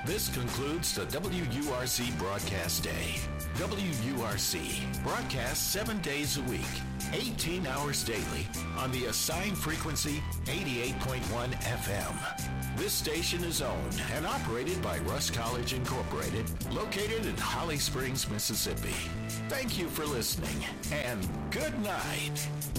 This concludes the WURC broadcast day. WURC broadcasts 7 days a week, 18 hours daily on the assigned frequency 88.1 FM. This station is owned and operated by Russ College Incorporated, located in Holly Springs, Mississippi. Thank you for listening, and good night.